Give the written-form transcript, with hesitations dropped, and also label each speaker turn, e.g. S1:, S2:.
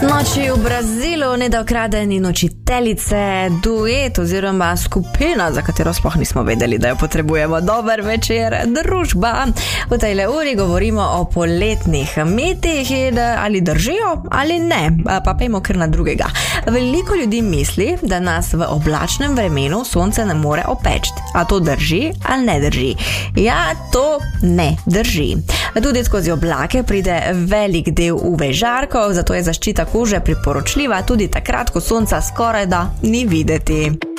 S1: Noči v Brazilu, nedokradeni nočiteljice, duet oziroma skupina, za katero sploh nismo vedeli, da jo potrebujemo. Dober večer, družba. V tejle uri govorimo o poletnih metih in ali držijo ali ne, pa pejmo kar na drugega. Veliko ljudi misli, da nas v oblačnem vremenu sonce ne more opečti. A to drži ali ne drži? Ja, to ne drži. Tudi skozi oblake pride velik del UV žarkov, zato je zaščita kože priporočljiva tudi takrat, ko sonca skoraj da ni videti.